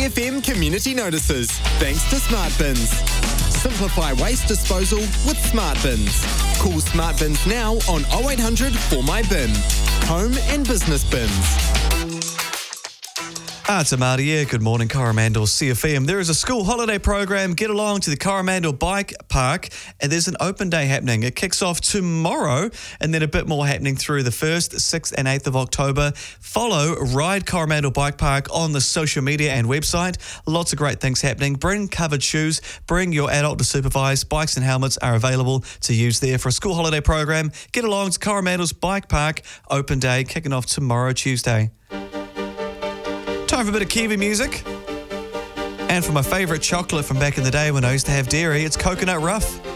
CFM community notices, thanks to Smart Bins. Simplify waste disposal with Smart Bins. Call Smart Bins now on 0800 For My Bin. Home and business bins. It's Marty here. Good morning, Coromandel CFM. There is a school holiday program. Get along to the Coromandel Bike Park, and there's an open day happening. It kicks off tomorrow, and then a bit more happening through the 1st, 6th and 8th of October. Follow Ride Coromandel Bike Park on the social media and website. Lots of great things happening. Bring covered shoes. Bring your adult to supervise. Bikes and helmets are available to use there for a school holiday program. Get along to Coromandel's Bike Park open day, kicking off tomorrow, Tuesday. Time for a bit of Kiwi music. And for my favourite chocolate from back in the day when I used to have dairy, it's Coconut Rough.